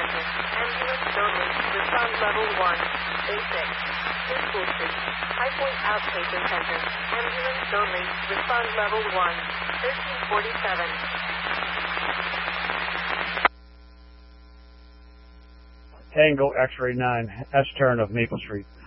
Center. Ambulance only. Respond level 1. Basic. School Street. High Point Outpatient Center. Ambulance only. Respond level 1. 1347. Tango X-ray 9, S turn of Maple Street.